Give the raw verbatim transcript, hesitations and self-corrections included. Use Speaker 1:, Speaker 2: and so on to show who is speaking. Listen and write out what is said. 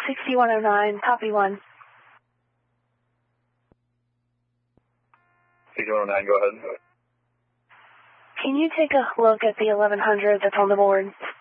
Speaker 1: sixty-one oh nine, copy one.
Speaker 2: sixty-one oh nine, go ahead.
Speaker 1: Can you take a look at the eleven hundred that's on the board?